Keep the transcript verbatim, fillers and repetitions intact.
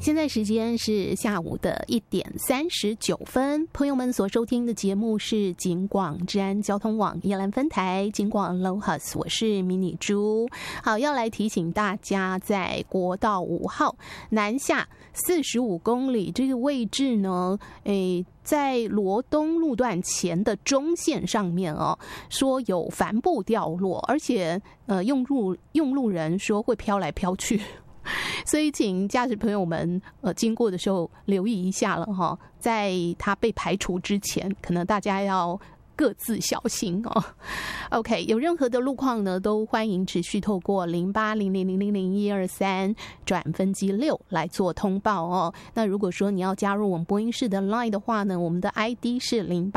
现在时间是下午的一点三十九分，朋友们所收听的节目是警广治安交通网宜兰分台警广 Lohas， 我是迷你猪。好，要来提醒大家，在国道五号南下四十五公里这个位置呢，诶。在罗东路段前的中线上面哦，说有帆布掉落，而且呃用路用路人说会飘来飘去，所以请驾驶朋友们呃经过的时候留意一下了哈，在它被排除之前，可能大家要各自小心哦。OK， 有任何的路况呢，都欢迎持续透过零八零零零零零一二三转分机六来做通报哦。那如果说你要加入我们播音室的 Line 的话呢，我们的 I D 是零八。